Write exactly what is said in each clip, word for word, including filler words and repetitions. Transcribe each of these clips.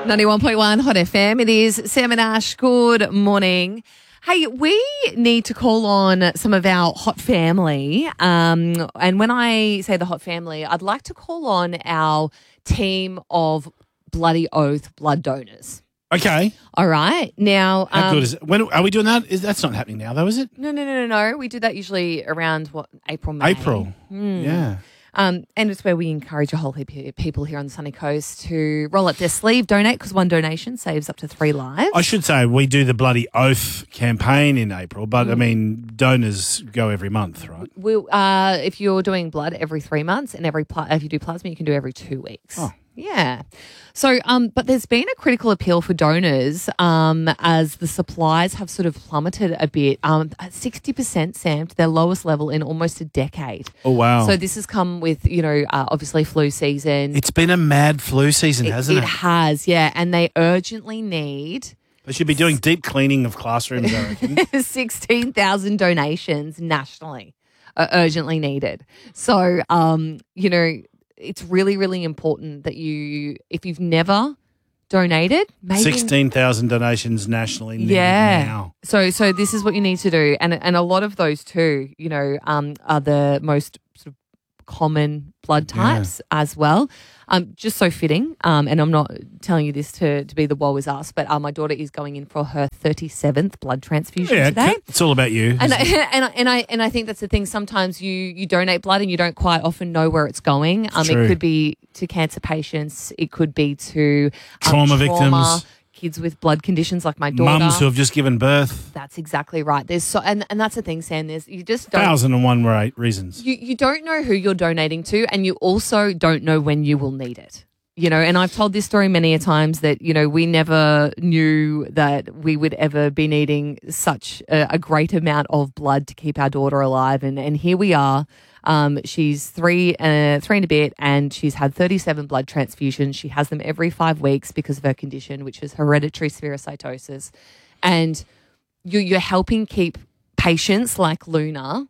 ninety-one point one Hot F M. It is Sam and Ash. Good morning. Hey, we need to call on some of our hot family. Um, and when I say the hot family, I'd like to call on our team of Bloody Oath blood donors. Okay. All right. Now, How um, good is it? When are we doing that? Is that's not happening now, though, is it? No, no, no, no, no. We do that usually around what April, May. April. Mm. Yeah. Um, and it's where we encourage a whole heap of people here on the sunny coast to roll up their sleeve, donate, because one donation saves up to three lives. I should say we do the Bloody Oath campaign in April, but Mm. I mean donors go every month, right? We'll, uh, if you're doing blood every three months and every pla- if you do plasma, you can do every two weeks. Oh. Yeah. So, um, but there's been a critical appeal for donors um, as the supplies have sort of plummeted a bit. Um, sixty percent, Sam, to their lowest level in almost a decade. Oh, wow. So this has come with, you know, uh, obviously flu season. It's been a mad flu season, It, hasn't it? it has, yeah. And they urgently need They should be doing deep cleaning of classrooms, I reckon. sixteen thousand donations nationally are urgently needed. So, um, you know, it's really, really important that you, if you've never donated, maybe sixteen thousand donations nationally needed yeah. now. So, so this is what you need to do, and and a lot of those too, you know, um, are the most sort of common blood types as well. Um, just so fitting. Um, and I'm not telling you this to to be the woe is us, but uh, my daughter is going in for her thirty-seventh blood transfusion Yeah, today. it's all about you. And isn't I, it? and I, and I and I think that's the thing. Sometimes you you donate blood and you don't quite often know where it's going. Um, true. it could be to cancer patients. It could be to um, Trauma victims. kids with blood conditions like my daughter. Mums who have just given birth. That's exactly right. There's so and, and that's the thing, Sam. There's you just don't Thousand and one right reasons. you you don't know who you're donating to, and you also don't know when you will need it. You know, and I've told this story many a times that, you know, we never knew that we would ever be needing such a, a great amount of blood to keep our daughter alive. And, and here we are. Um, she's three, uh, three and a bit, and she's had thirty-seven blood transfusions. She has them every five weeks because of her condition, which is hereditary spherocytosis. And you, you're helping keep patients like Luna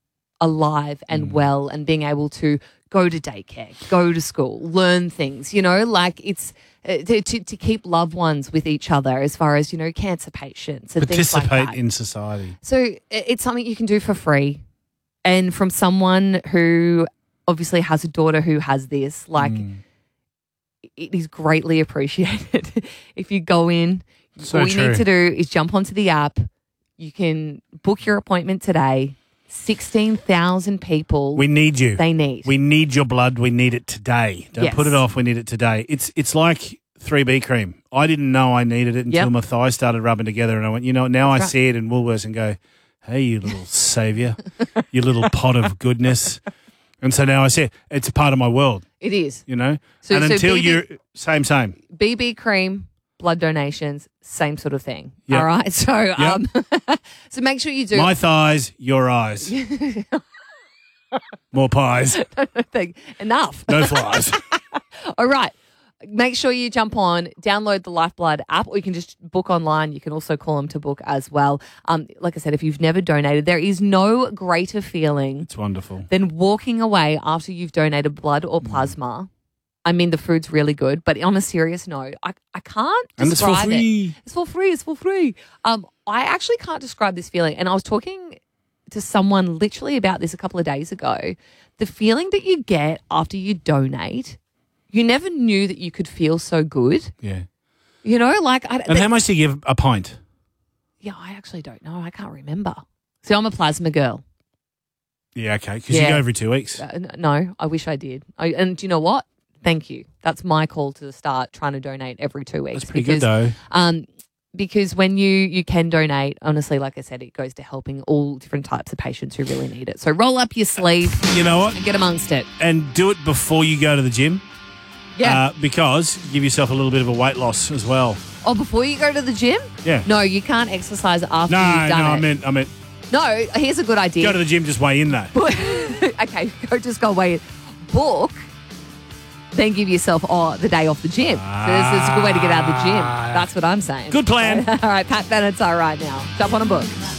alive and Mm. well and being able to go to daycare, go to school, learn things, you know, like it's uh, to, to, to keep loved ones with each other as far as, you know, cancer patients and things like Participate that. in society. So it- it's something you can do for free. And from someone who obviously has a daughter who has this, like Mm. it is greatly appreciated. If you go in, So all you true. need to do is jump onto the app. You can book your appointment today. sixteen thousand people We need you. they need. We need your blood. We need it today. Don't Yes. put it off. We need it today. It's it's like three B cream. I didn't know I needed it until Yep. my thighs started rubbing together, and I went, you know, now I That's right. see it in Woolworths and go, hey, you little saviour, you little pot of goodness. And so now I see it. It's a part of my world, It is. you know. So- and so until B B you're same same. B B cream, blood donations, same sort of thing. Yep. All right. So um, so make sure you do. My thighs, your eyes. More pies, thing. Enough. no flies. All right. Make sure you jump on, download the Lifeblood app, or you can just book online. You can also call them to book as well. Um, like I said, if you've never donated, there is no greater feeling It's wonderful. than walking away after you've donated blood or plasma. I mean, the food's really good, but on a serious note, I, I can't And it's for describe it. free. It's for free. It's for free. Um, I actually can't describe this feeling. And I was talking to someone literally about this a couple of days ago. The feeling that you get after you donate, you never knew that you could feel so good. Yeah. You know, like, I, And how much do you give a pint? yeah, I actually don't know. I can't remember. See, I'm a plasma girl. Yeah, okay. Because Yeah. you go every two weeks. Uh, n- no, I wish I did. I, and do you know what? Thank you. That's my call to start trying to donate every two weeks. That's pretty because, good, though. Um, because when you you can donate, honestly, like I said, it goes to helping all different types of patients who really need it. So roll up your sleeve You know what? and get amongst it. And do it before you go to the gym. Yeah. Uh, because give yourself a little bit of a weight loss as well. oh, before you go to the gym? Yeah. No, you can't exercise after No, you've no, done I it. meant, I meant no, here's a good idea. go to the gym, just weigh in though. okay, go just go away. Book, then give yourself oh, the day off the gym. So this is a good way to get out of the gym. That's what I'm saying. Good plan. All right, Pat Bennett's all right now. Jump on a book.